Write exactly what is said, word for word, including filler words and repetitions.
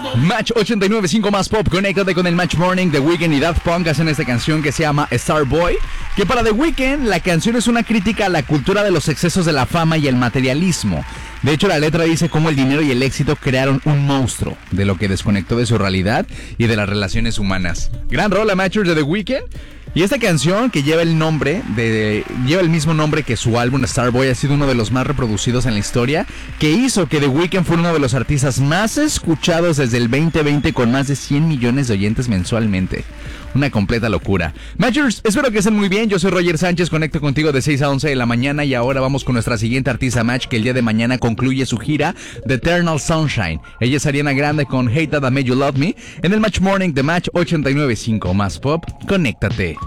Match ochenta y nueve punto cinco más pop, conéctate con el Match Morning. The Weeknd y Daft Punk hacen esta canción que se llama Starboy, que para The Weeknd la canción es una crítica a la cultura de los excesos de la fama y el materialismo. De hecho, la letra dice cómo el dinero y el éxito crearon un monstruo, de lo que desconectó de su realidad y de las relaciones humanas. Gran rola, Matchers, de The Weeknd. Y esta canción, que lleva el nombre de, lleva el mismo nombre que su álbum Starboy, ha sido uno de los más reproducidos en la historia, que hizo que The Weeknd fuera uno de los artistas más escuchados desde el veinte veinte, con más de cien millones de oyentes mensualmente. Una completa locura. Matchers, espero que estén muy bien. Yo soy Roger Sánchez, conecto contigo de seis a once de la mañana y ahora vamos con nuestra siguiente artista Match, que el día de mañana concluye su gira The Eternal Sunshine. Ella es Ariana Grande con Hate That I Made You Love Me en el Match Morning de Match ochenta y nueve punto cinco más pop. Conéctate.